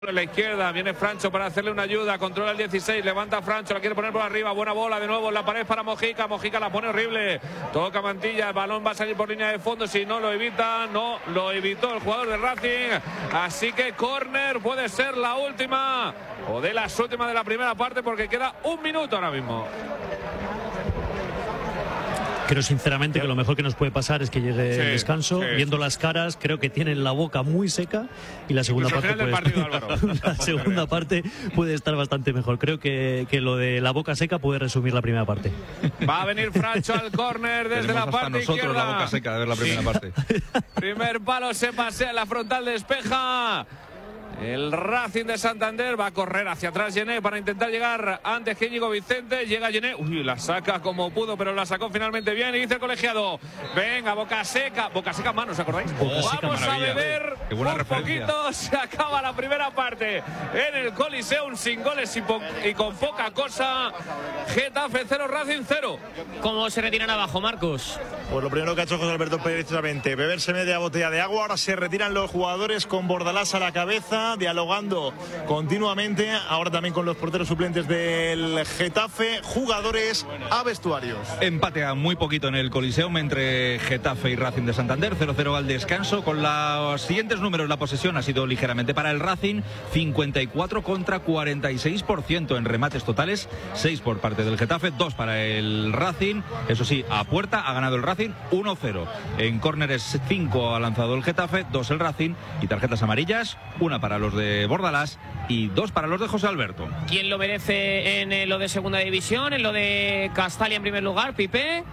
En la izquierda viene Francho para hacerle una ayuda, controla el 16, levanta Francho, la quiere poner por arriba, buena bola de nuevo en la pared para Mojica, Mojica la pone horrible, toca Mantilla, el balón va a salir por línea de fondo, si no lo evita, no lo evitó el jugador de Racing, así que córner puede ser la última o de las últimas de la primera parte porque queda un minuto ahora mismo. Creo sinceramente que lo mejor que nos puede pasar es que llegue el descanso. Viendo las caras, creo que tienen la boca muy seca y la segunda parte puede estar bastante mejor. Creo que lo de la boca seca puede resumir la primera parte. Va a venir Francho al córner desde la parte izquierda. La boca seca de ver la primera parte. Primer palo, se pasea en la frontal, despeja. El Racing de Santander va a correr hacia atrás Gené para intentar llegar antes que Íñigo Vicente. Llega Gené, la saca como pudo, pero la sacó finalmente bien. Y dice el colegiado, venga, boca seca manos, ¿os acordáis? Vamos a beber un poquito, se acaba la primera parte en el Coliseum sin goles y con poca cosa. Getafe 0, Racing 0. ¿Cómo se retiran abajo, Marcos? Pues lo primero que ha hecho José Alberto precisamente beberse media botella de agua. Ahora se retiran los jugadores con Bordalás a la cabeza, dialogando continuamente, ahora también con los porteros suplentes del Getafe, jugadores a vestuarios. Empate a muy poquito en el Coliseum entre Getafe y Racing de Santander, 0-0 al descanso. Con los siguientes números, la posesión ha sido ligeramente para el Racing, 54 contra 46% en remates totales, 6 por parte del Getafe, 2 para el Racing. Eso sí, a puerta ha ganado el Racing 1-0. En córneres 5 ha lanzado el Getafe, 2 el Racing, y tarjetas amarillas, 1 para los de Bordalás y 2 para los de José Alberto. ¿Quién lo merece en lo de segunda división, en lo de Castalia en primer lugar, Pipe?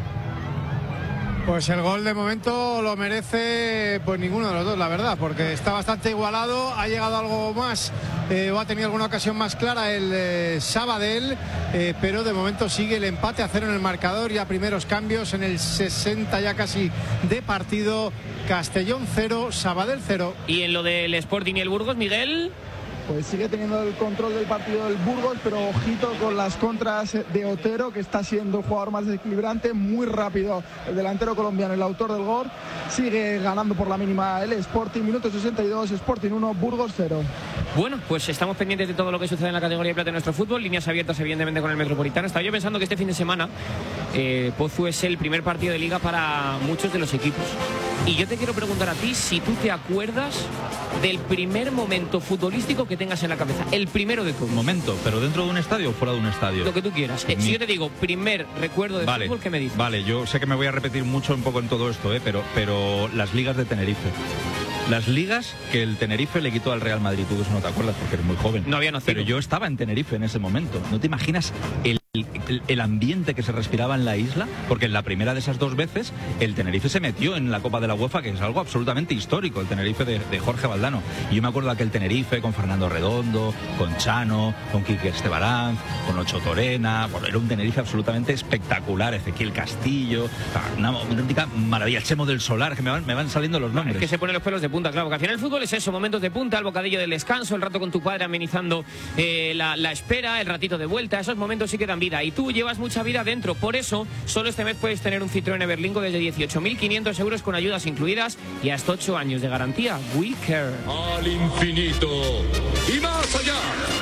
Pues el gol de momento lo merece pues ninguno de los dos, la verdad, porque está bastante igualado, ha llegado algo más o ha tenido alguna ocasión más clara el Sabadell, pero de momento sigue el empate a 0 en el marcador, ya primeros cambios en el 60 ya casi de partido. Castellón 0, Sabadell 0. ¿Y en lo del Sporting y el Burgos, Miguel? Pues sigue teniendo el control del partido del Burgos, pero ojito con las contras de Otero, que está siendo el jugador más desequilibrante, muy rápido el delantero colombiano, el autor del gol. Sigue ganando por la mínima el Sporting, minuto 62, Sporting 1, Burgos 0. Bueno, pues estamos pendientes de todo lo que sucede en la categoría de plata de nuestro fútbol, líneas abiertas evidentemente con el Metropolitano. Estaba yo pensando que este fin de semana Pozu es el primer partido de liga para muchos de los equipos. Y yo te quiero preguntar a ti si tú te acuerdas del primer momento futbolístico que tengas en la cabeza, el primero de todos. Momento, pero dentro de un estadio o fuera de un estadio. Lo que tú quieras. Si yo te digo primer recuerdo de fútbol, ¿qué me dices? Vale, yo sé que me voy a repetir mucho un poco en todo esto, pero las ligas de Tenerife. Las ligas que el Tenerife le quitó al Real Madrid, tú eso no te acuerdas porque eres muy joven. No había nacido. Pero yo estaba en Tenerife en ese momento. ¿No te imaginas el ambiente que se respiraba en la isla? Porque en la primera de esas dos veces el Tenerife se metió en la Copa de la UEFA, que es algo absolutamente histórico, el Tenerife de Jorge Valdano. Y yo me acuerdo de aquel Tenerife con Fernando Redondo, con Chano, con Quique Estebaranz, con Ocho Torena. Bueno, era un Tenerife absolutamente espectacular. Ezequiel Castillo, una auténtica maravilla. El Chemo del Solar, que me van saliendo los nombres. Es que se ponen los pelos de punta, claro, que al final el fútbol es eso, momentos de punta, el bocadillo del descanso, el rato con tu padre amenizando la espera, el ratito de vuelta, esos momentos sí que dan vida, y tú llevas mucha vida dentro. Por eso, solo este mes puedes tener un Citroën Everlingo desde 18.500 euros con ayudas incluidas y hasta 8 años de garantía. We care. Al infinito y más allá.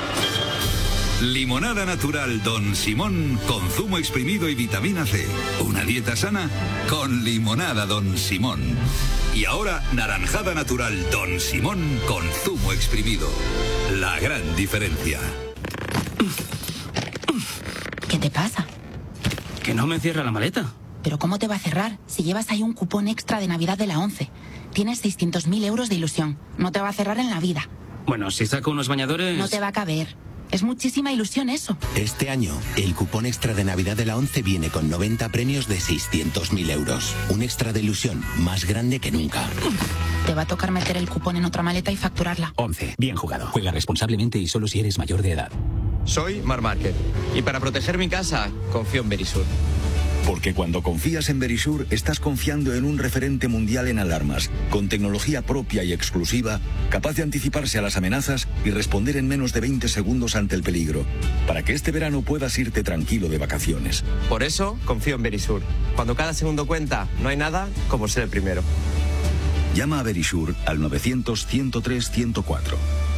Limonada natural Don Simón con zumo exprimido y vitamina C. Una dieta sana con limonada Don Simón. Y ahora naranjada natural Don Simón con zumo exprimido. La gran diferencia. ¿Qué te pasa? Que no me cierra la maleta. ¿Pero cómo te va a cerrar si llevas ahí un cupón extra de Navidad de la 11? Tienes 600.000 euros de ilusión. No te va a cerrar en la vida. Bueno, si saco unos bañadores... No te va a caber. Es muchísima ilusión eso. Este año, el cupón extra de Navidad de la 11 viene con 90 premios de 600.000 euros. Un extra de ilusión más grande que nunca. Te va a tocar meter el cupón en otra maleta y facturarla. 11. Bien jugado. Juega responsablemente y solo si eres mayor de edad. Soy Marc Márquez y para proteger mi casa confío en Verisur. Porque cuando confías en Verisur, estás confiando en un referente mundial en alarmas, con tecnología propia y exclusiva, capaz de anticiparse a las amenazas y responder en menos de 20 segundos ante el peligro, para que este verano puedas irte tranquilo de vacaciones. Por eso confío en Verisur. Cuando cada segundo cuenta, no hay nada como ser el primero. Llama a Verisur al 900 103 104.